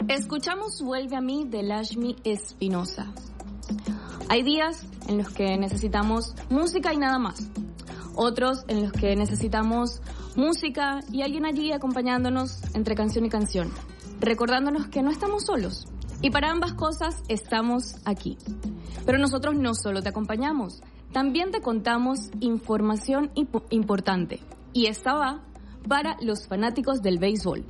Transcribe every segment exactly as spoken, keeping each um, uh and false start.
Escuchamos Vuelve a mí de Lashmi Espinosa. Hay días en los que necesitamos música y nada más. Otros en los que necesitamos música y alguien allí acompañándonos entre canción y canción, recordándonos que no estamos solos. Y para ambas cosas estamos aquí. Pero nosotros no solo te acompañamos, también te contamos información imp- importante. Y esta va para los fanáticos del béisbol.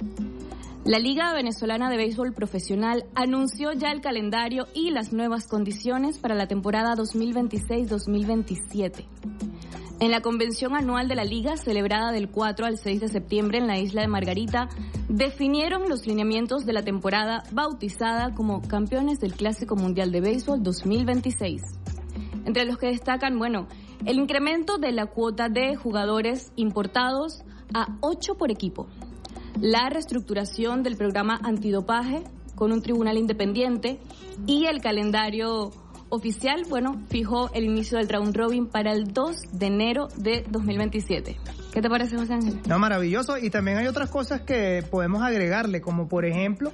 La Liga Venezolana de Béisbol Profesional anunció ya el calendario y las nuevas condiciones para la temporada dos mil veintiséis dos mil veintisiete. En la convención anual de la Liga, celebrada del cuatro al seis de septiembre en la isla de Margarita, definieron los lineamientos de la temporada bautizada como Campeones del Clásico Mundial de Béisbol dos mil veintiséis. Entre los que destacan, bueno, el incremento de la cuota de jugadores importados a ocho por equipo, la reestructuración del programa antidopaje con un tribunal independiente y el calendario oficial, bueno, fijó el inicio del round robin para el dos de enero de dos mil veintisiete. ¿Qué te parece, José Ángel? No, maravilloso. Y también hay otras cosas que podemos agregarle, como por ejemplo,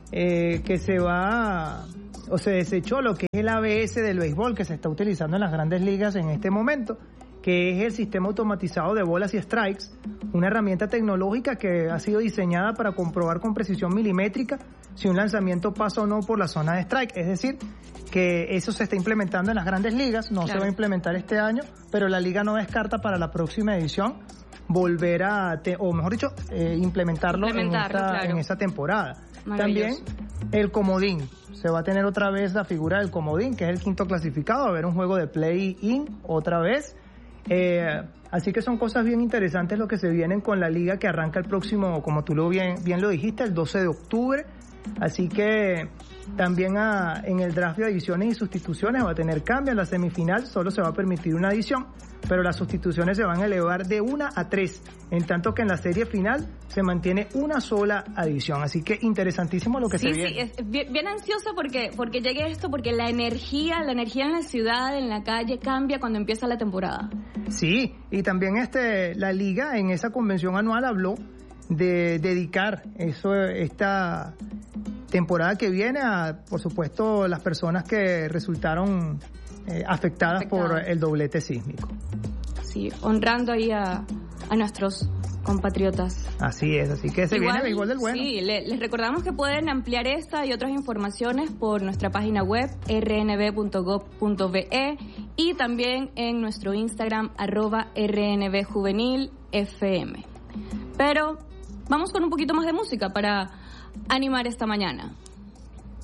eh, que se va, o se desechó lo que es el A B S del béisbol que se está utilizando en las grandes ligas en este momento, que es el sistema automatizado de bolas y strikes, una herramienta tecnológica que ha sido diseñada para comprobar con precisión milimétrica si un lanzamiento pasa o no por la zona de strike. Es decir, que eso se está implementando en las grandes ligas, no claro. se va a implementar este año, pero la liga no descarta para la próxima edición volver a, te, o mejor dicho, eh, implementarlo, implementarlo en, esta, claro. en esa temporada. También el comodín, se va a tener otra vez la figura del comodín, que es el quinto clasificado, va a haber un juego de play-in otra vez. Eh, así que son cosas bien interesantes lo que se vienen con la liga, que arranca el próximo, como tú lo bien, bien lo dijiste, el doce de octubre. Así que también a, en el draft de adiciones y sustituciones va a tener cambio. En la semifinal solo se va a permitir una adición, pero las sustituciones se van a elevar de una a tres, en tanto que en la serie final se mantiene una sola adición. Así que interesantísimo lo que sí, se viene. Sí, es bien, bien ansiosa porque, porque llegue esto, porque la energía, la energía en la ciudad, en la calle, cambia cuando empieza la temporada. Sí, y también este la liga en esa convención anual habló de dedicar eso, esta temporada que viene a, por supuesto, las personas que resultaron eh, afectadas, afectadas por el doblete sísmico. Sí, honrando ahí a, a nuestros compatriotas. Así es, así que se Igual, viene béisbol del bueno. Sí, le, les recordamos que pueden ampliar esta y otras informaciones por nuestra página web r n b punto gov punto b e y también en nuestro Instagram arroba r n b juvenil f m. Pero vamos con un poquito más de música para animar esta mañana.